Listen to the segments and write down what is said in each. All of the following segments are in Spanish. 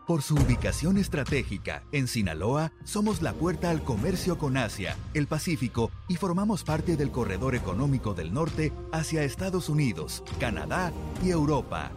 Por su ubicación estratégica, en Sinaloa, somos la puerta al comercio con Asia, el Pacífico y formamos parte del corredor económico del norte hacia Estados Unidos, Canadá y Europa.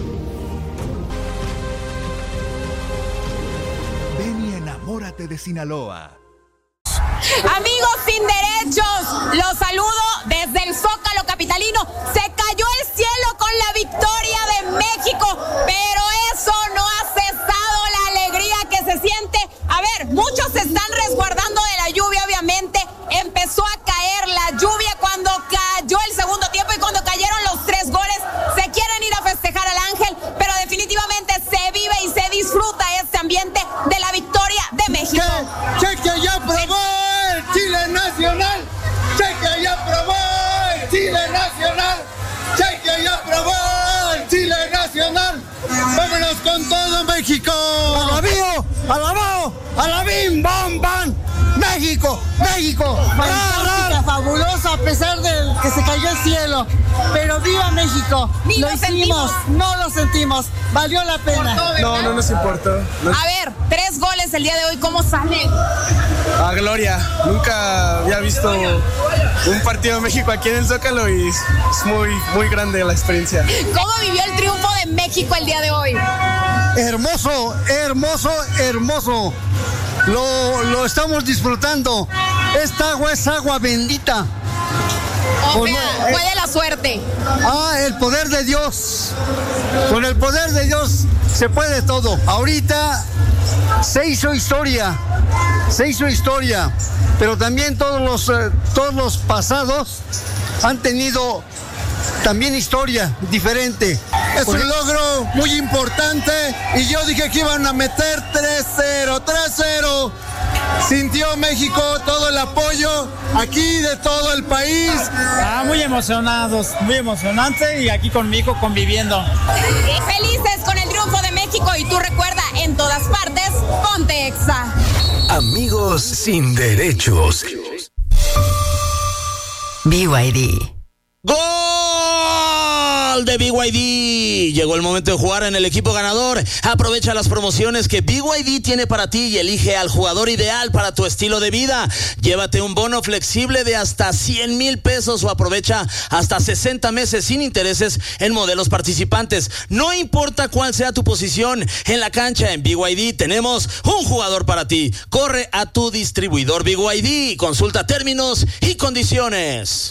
Ven y enamórate de Sinaloa. Amigos sin derechos, los saludo desde el Zócalo capitalino. Se cayó el cielo con la victoria de México, pero eso no ha cesado la alegría que se siente. A ver, muchos se están resguardando de la lluvia, obviamente. Empezó a caer la lluvia cuando cayó el segundo tiempo y cuando cayeron los 3 goles. Se quieren ir a festejar al Ángel, pero definitivamente se vive y se disfruta este ambiente de la victoria de México. ¡Cheque ya probó el Chile Nacional! ¡Cheque ya probó el Chile Nacional! ¡Cheque ya probó el Chile Nacional! ¡Vámonos con todo, México! ¡Alabío! ¡Alabao! ¡Alabim! ¡Bam! ¡Bam! ¡México! ¡México! Fantástica, fabulosa, a pesar de que se cayó el cielo. Pero ¡viva México! Ni lo lo hicimos, sentimos. no lo sentimos. Valió la pena. No nos importó. A ver, 3 goles el día de hoy, ¿cómo salen? A gloria. Nunca había visto un partido de México aquí en el Zócalo y es muy grande la experiencia. ¿Cómo vivió el triunfo de México el día de hoy? Hermoso, hermoso, hermoso. Lo estamos disfrutando. Esta agua es agua bendita. O sea, fue de la suerte. El poder de Dios. Con el poder de Dios se puede todo. Ahorita se hizo historia. Pero también todos los pasados han tenido también historia diferente. Es un logro muy importante y yo dije que iban a meter 3-0. Sintió México todo el apoyo aquí de todo el país. Muy emocionados, muy emocionante y aquí con mi hijo conviviendo. Felices con el triunfo de México y tú recuerda, en todas partes, ponte Exa. Amigos sin derechos. BYD. ¡Gol de BYD! Llegó el momento de jugar en el equipo ganador. Aprovecha las promociones que BYD tiene para ti y elige al jugador ideal para tu estilo de vida. Llévate un bono flexible de hasta 100,000 pesos o aprovecha hasta 60 meses sin intereses en modelos participantes. No importa cuál sea tu posición en la cancha, en BYD tenemos un jugador para ti. Corre a tu distribuidor BYD. Consulta términos y condiciones.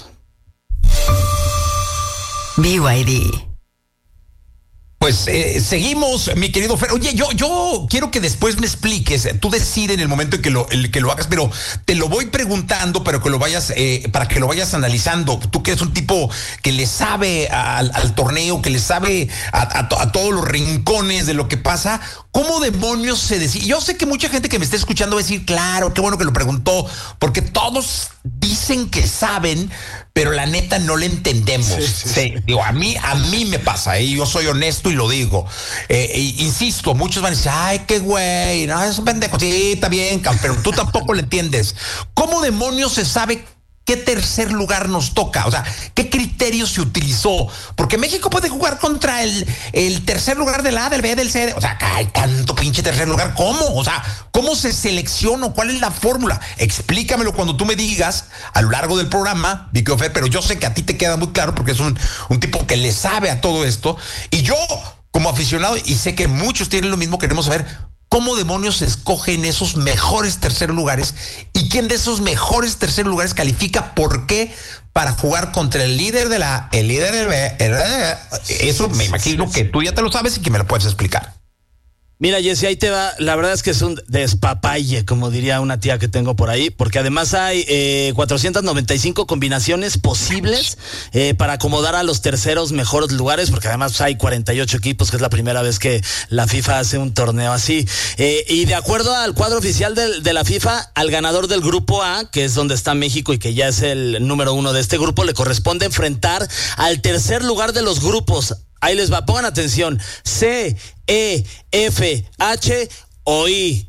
BYD. Pues seguimos, mi querido Fer. Oye, yo quiero que después me expliques. Tú decides en el momento en que lo hagas, pero te lo voy preguntando, pero que lo vayas, para que lo vayas analizando. Tú que eres un tipo que le sabe al torneo, que le sabe a todos los rincones de lo que pasa. ¿Cómo demonios se decide? Yo sé que mucha gente que me está escuchando va a decir, claro, qué bueno que lo preguntó, porque todos dicen que saben, pero la neta no le entendemos. Sí. Digo, a mí me pasa, yo soy honesto y lo digo. Insisto, muchos van a decir, ay, qué güey, no, es un pendejo. Sí, está bien, pero tú tampoco le entiendes. ¿Cómo demonios se sabe qué tercer lugar nos toca? O sea, ¿qué criterio se utilizó? Porque México puede jugar contra el tercer lugar del A, del B, del C. O sea, hay tanto pinche tercer lugar. ¿Cómo? O sea, ¿cómo se selecciona? ¿Cuál es la fórmula? Explícamelo cuando tú me digas a lo largo del programa, Vicky Ofer, pero yo sé que a ti te queda muy claro porque es un tipo que le sabe a todo esto. Y yo, como aficionado, y sé que muchos tienen lo mismo, queremos saber ¿cómo demonios se escogen esos mejores tercer lugares? ¿Y quién de esos mejores tercer lugares califica? ¿Por qué? Para jugar contra el líder del A, el líder del B. Eso me imagino que tú ya te lo sabes y que me lo puedes explicar. Mira, Jesse, ahí te va. La verdad es que es un despapalle, como diría una tía que tengo por ahí, porque además hay 495 combinaciones posibles para acomodar a los terceros mejores lugares, porque además hay 48 equipos, que es la primera vez que la FIFA hace un torneo así. Y de acuerdo al cuadro oficial de la FIFA, al ganador del grupo A, que es donde está México y que ya es el número 1 de este grupo, le corresponde enfrentar al tercer lugar de los grupos. Ahí les va, pongan atención. C, E, F, H o I.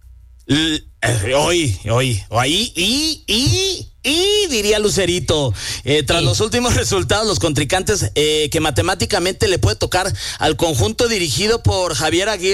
Y diría Lucerito. Tras los últimos resultados, los contrincantes que matemáticamente le puede tocar al conjunto dirigido por Javier Aguirre